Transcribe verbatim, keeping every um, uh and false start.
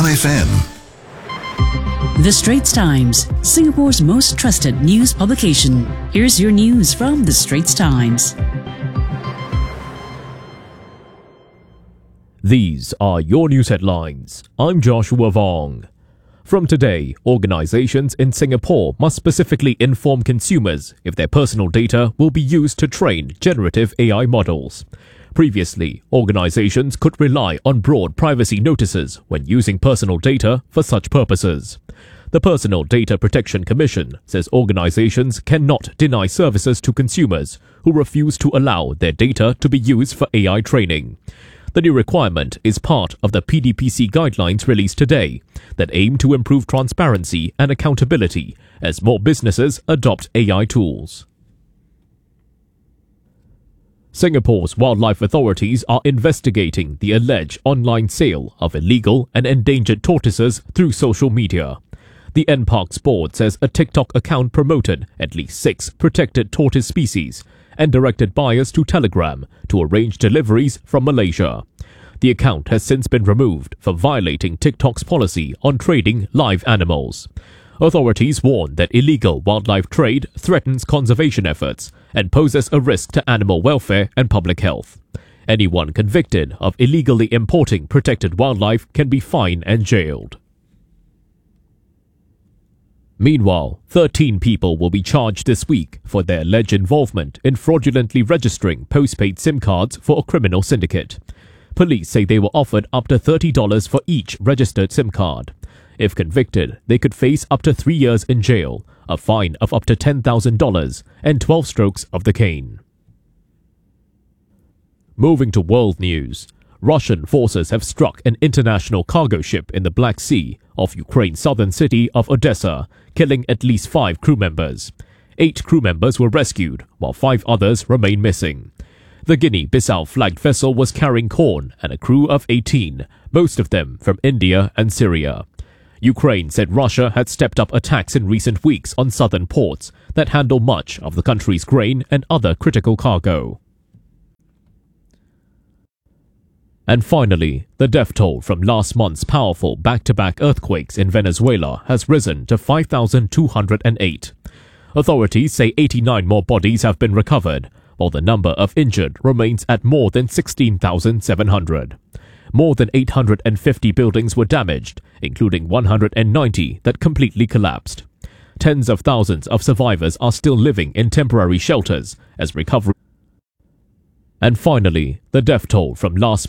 One F M. The Straits Times, Singapore's most trusted news publication. Here's your news from The Straits Times. These are your news headlines. I'm Joshua Vong. From today, organizations in Singapore must specifically inform consumers if their personal data will be used to train generative A I models. Previously, organizations could rely on broad privacy notices when using personal data for such purposes. The Personal Data Protection Commission says organizations cannot deny services to consumers who refuse to allow their data to be used for A I training. The new requirement is part of the P D P C guidelines released today that aim to improve transparency and accountability as more businesses adopt A I tools. Singapore's wildlife authorities are investigating the alleged online sale of illegal and endangered tortoises through social media. The N Parks board says a TikTok account promoted at least six protected tortoise species and directed buyers to Telegram to arrange deliveries from Malaysia. The account has since been removed for violating TikTok's policy on trading live animals. Authorities warn that illegal wildlife trade threatens conservation efforts and poses a risk to animal welfare and public health. Anyone convicted of illegally importing protected wildlife can be fined and jailed. Meanwhile, thirteen people will be charged this week for their alleged involvement in fraudulently registering postpaid SIM cards for a criminal syndicate. Police say they were offered up to thirty dollars for each registered SIM card. If convicted, they could face up to three years in jail, a fine of up to ten thousand dollars, and twelve strokes of the cane. Moving to world news, Russian forces have struck an international cargo ship in the Black Sea off Ukraine's southern city of Odessa, killing at least five crew members. Eight crew members were rescued, while five others remain missing. The Guinea-Bissau flagged vessel was carrying corn and a crew of eighteen, most of them from India and Syria. Ukraine said Russia had stepped up attacks in recent weeks on southern ports that handle much of the country's grain and other critical cargo. And finally, the death toll from last month's powerful back-to-back earthquakes in Venezuela has risen to five thousand two hundred eight. Authorities say eighty-nine more bodies have been recovered, while the number of injured remains at more than sixteen thousand seven hundred. More than eight hundred fifty buildings were damaged, including one hundred ninety that completely collapsed. Tens of thousands of survivors are still living in temporary shelters as recovery. And finally, the death toll from last